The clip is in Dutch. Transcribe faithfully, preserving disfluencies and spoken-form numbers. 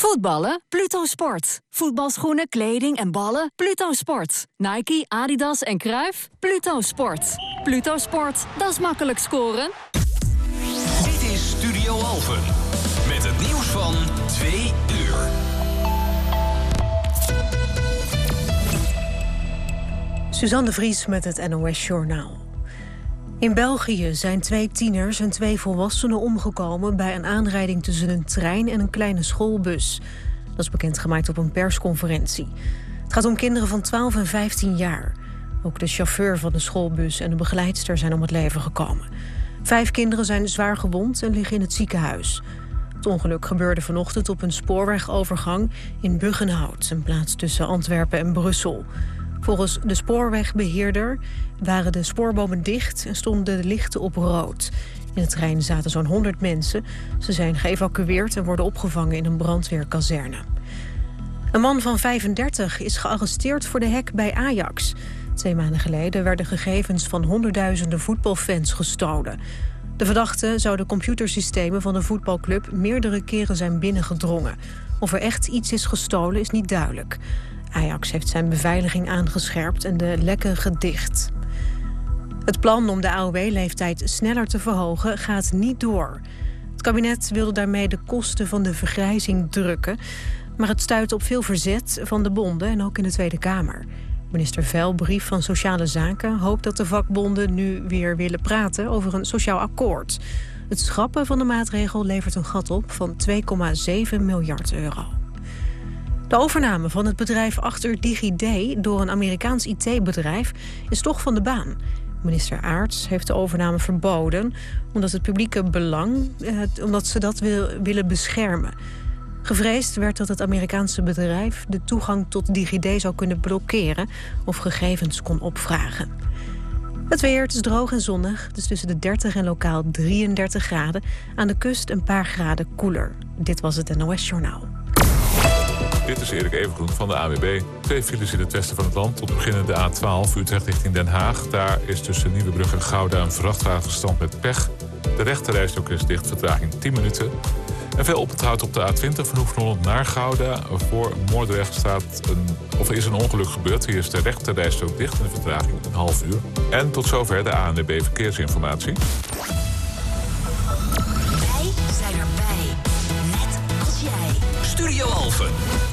Voetballen? Pluto Sport. Voetbalschoenen, kleding en ballen? Pluto Sport. Nike, Adidas en Cruijff? Pluto Sport. Pluto Sport, dat is makkelijk scoren. Dit is Studio Alphen. Met het nieuws van twee uur. Suzanne de Vries met het N O S Journaal. In België zijn twee tieners en twee volwassenen omgekomen bij een aanrijding tussen een trein en een kleine schoolbus. Dat is bekendgemaakt op een persconferentie. Het gaat om kinderen van twaalf en vijftien jaar. Ook de chauffeur van de schoolbus en de begeleidster zijn om het leven gekomen. Vijf kinderen zijn zwaar gewond en liggen in het ziekenhuis. Het ongeluk gebeurde vanochtend op een spoorwegovergang in Buggenhout, een plaats tussen Antwerpen en Brussel. Volgens de spoorwegbeheerder waren de spoorbomen dicht en stonden de lichten op rood. In de trein zaten zo'n honderd mensen. Ze zijn geëvacueerd en worden opgevangen in een brandweerkazerne. Een man van vijfendertig is gearresteerd voor de hack bij Ajax. Twee maanden geleden werden gegevens van honderdduizenden voetbalfans gestolen. De verdachte zou de computersystemen van de voetbalclub meerdere keren zijn binnengedrongen. Of er echt iets is gestolen is niet duidelijk. Ajax heeft zijn beveiliging aangescherpt en de lekken gedicht. Het plan om de A O W-leeftijd sneller te verhogen gaat niet door. Het kabinet wilde daarmee de kosten van de vergrijzing drukken, maar het stuit op veel verzet van de bonden en ook in de Tweede Kamer. Minister Velbrief van Sociale Zaken hoopt dat de vakbonden nu weer willen praten over een sociaal akkoord. Het schrappen van de maatregel levert een gat op van twee komma zeven miljard euro. De overname van het bedrijf achter DigiD door een Amerikaans I T-bedrijf is toch van de baan. Minister Aerts heeft de overname verboden omdat het publieke belang, eh, omdat ze dat wil, willen beschermen. Gevreesd werd dat het Amerikaanse bedrijf de toegang tot DigiD zou kunnen blokkeren of gegevens kon opvragen. Het weer, het is droog en zonnig. Het is tussen de dertig en lokaal drieëndertig graden. Aan de kust een paar graden koeler. Dit was het N O S Journaal. Dit is Erik Evengroen van de A W B. Twee files in het westen van het land. Tot beginnen de A twaalf, Utrecht richting Den Haag. Daar is tussen Nieuwebrug en Gouda een vrachtwagen gestrand met pech. De rechterrijstrook is dicht, vertraging tien minuten. En veel oponthoud op de A twintig van Hoek van Holland naar Gouda. Voor Moordrecht staat een, of is een ongeluk gebeurd. Hier is de rechterrijstrook dicht en de vertraging een half uur. En tot zover de A N W B Verkeersinformatie. Wij zijn erbij. Net als jij. Studio Alphen.